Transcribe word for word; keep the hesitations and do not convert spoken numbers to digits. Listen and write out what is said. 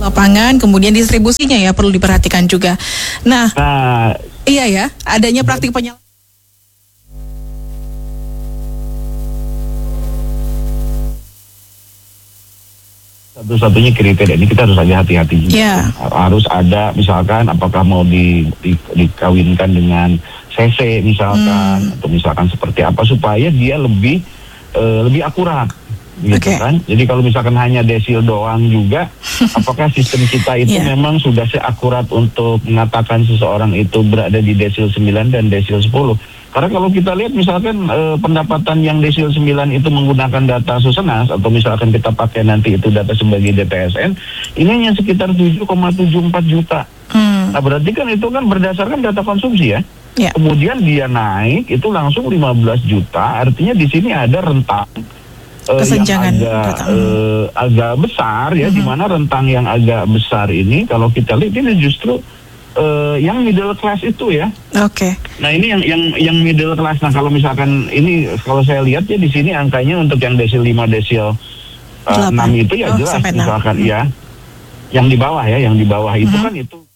lapangan, kemudian distribusinya ya perlu diperhatikan juga. Nah, Nah, iya ya, adanya praktik penyalahgunaan. satu-satunya kriteria ini kita harus agak hati-hati juga. Ya. Harus ada misalkan apakah mau di, di, dikawinkan dengan C C misalkan, Hmm. atau misalkan seperti apa supaya dia lebih eh, lebih akurat. Gitu Oke. kan. Jadi kalau misalkan hanya desil doang juga, apakah sistem kita itu Yeah. memang sudah seakurat untuk mengatakan seseorang itu berada di desil sembilan dan desil sepuluh? Karena kalau kita lihat misalkan eh, pendapatan yang desil sembilan itu menggunakan data Susenas, atau misalkan kita pakai nanti itu data sebagai D P S N, ini hanya sekitar tujuh koma tujuh empat juta. Hmm. Nah berarti kan itu kan berdasarkan data konsumsi ya. Ya. Kemudian dia naik itu langsung lima belas juta, artinya di sini ada rentang Uh, yang Kesenjangan agak data. uh, agak besar ya, Mhm. di mana rentang yang agak besar ini kalau kita lihat ini justru uh, yang middle class itu ya. Oke. Nah ini yang yang yang middle class. Nah kalau misalkan ini kalau saya lihat ya di sini angkanya untuk yang desil lima, desil uh, Delapan. enam itu ya Oh, jelas sampai enam. misalkan Hmm. ya. Yang di bawah ya, yang di bawah itu Mhm. kan itu